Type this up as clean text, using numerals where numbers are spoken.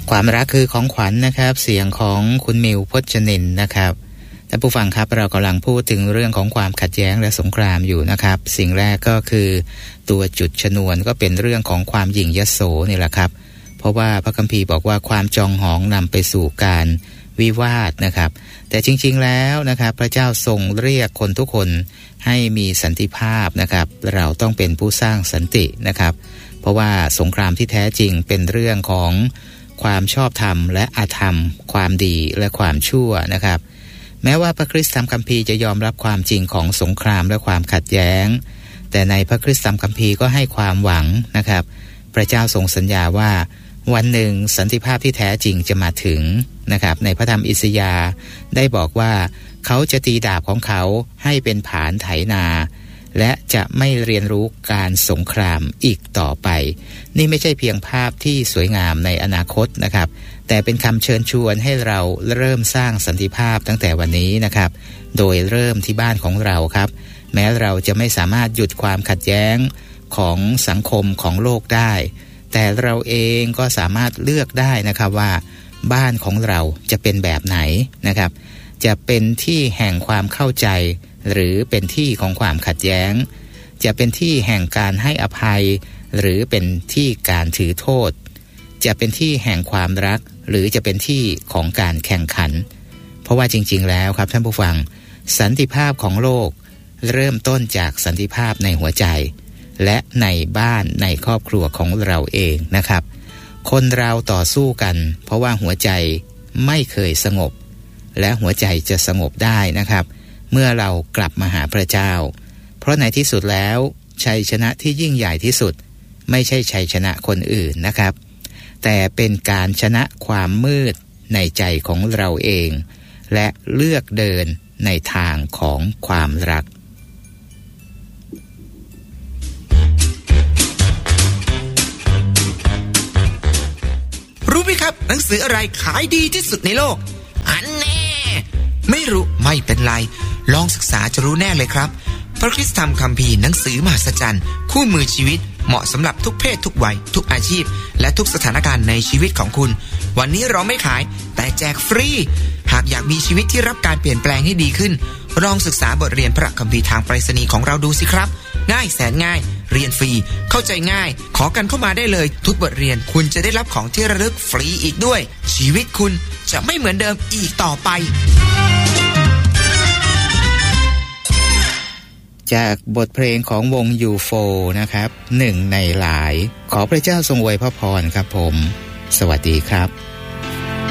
ความรักคือของขวัญ นะครับเสียงของคุณมิวพจนินนะครับท่านผู้ฟังครับเรากำลังพูดถึงเรื่องของความขัดแย้งและสงครามอยู่นะครับสิ่งแรกก็คือตัวจุดชนวนก็เป็นเรื่องของความหยิ่งยโสนี่แหละครับเพราะว่าพระคัมภีร์บอกว่าความจองหองนำไปสู่การวิวาทนะครับแต่จริงๆแล้วนะครับพระเจ้าทรงเรียกคนทุกคนให้มีสันติภาพนะครับเราต้องเป็นผู้สร้างสันตินะครับเพราะว่าสงครามที่แท้จริงเป็นเรื่องของความชอบธรรมและอธรรมความดีและความชั่วนะครับแม้ว่าพระคริสต์ธรรมคัมภีร์จะยอมรับความจริงของสงครามและความขัดแย้งแต่ในพระคริสต์ธรรมคัมภีร์ก็ให้ความหวังนะครับพระเจ้าทรงสัญญาว่าวันหนึ่งสันติภาพที่แท้จริงจะมาถึงนะครับในพระธรรมอิสยาห์ได้บอกว่าเขาจะตีดาบของเขาให้เป็นผานไถนาและจะไม่เรียนรู้การสงครามอีกต่อไปนี่ไม่ใช่เพียงภาพที่สวยงามในอนาคตนะครับแต่เป็นคำเชิญชวนให้เราเริ่มสร้างสันติภาพตั้งแต่วันนี้นะครับโดยเริ่มที่บ้านของเราครับแม้เราจะไม่สามารถหยุดความขัดแย้งของสังคมของโลกได้แต่เราเองก็สามารถเลือกได้นะครับว่าบ้านของเราจะเป็นแบบไหนนะครับจะเป็นที่แห่งความเข้าใจหรือเป็นที่ของความขัดแย้งจะเป็นที่แห่งการให้อภัยหรือเป็นที่การถือโทษจะเป็นที่แห่งความรักหรือจะเป็นที่ของการแข่งขันเพราะว่าจริงๆแล้วครับท่านผู้ฟังสันติภาพของโลกเริ่มต้นจากสันติภาพในหัวใจและในบ้านในครอบครัวของเราเองนะครับคนเราต่อสู้กันเพราะว่าหัวใจไม่เคยสงบและหัวใจจะสงบได้นะครับเมื่อเรากลับมาหาพระเจ้าเพราะในที่สุดแล้วชัยชนะที่ยิ่งใหญ่ที่สุดไม่ใช่ชัยชนะคนอื่นนะครับแต่เป็นการชนะความมืดในใจของเราเองและเลือกเดินในทางของความรักรู้ไหมครับหนังสืออะไรขายดีที่สุดในโลกอันแน่ไม่รู้ไม่เป็นไรลองศึกษาจะรู้แน่เลยครับพระคริสตธรรมคัมภีร์หนังสือมหัศจรรย์คู่มือชีวิตเหมาะสำหรับทุกเพศทุกวัยทุกอาชีพและทุกสถานการณ์ในชีวิตของคุณวันนี้เราไม่ขายแต่แจกฟรีหากอยากมีชีวิตที่รับการเปลี่ยนแปลงให้ดีขึ้นลองศึกษาบทเรียนพระคัมภีร์ทางไปรษณีย์ของเราดูสิครับง่ายแสนง่ายเรียนฟรีเข้าใจง่ายขอกันเข้ามาได้เลยทุกบทเรียนคุณจะได้รับของที่ระลึกฟรีอีกด้วยชีวิตคุณจะไม่เหมือนเดิมอีกต่อไปจากบทเพลงของวง U4 นะครับหนึ่งในหลายขอพระเจ้าทรงอวยพระพรครับผมสวัสดีครับ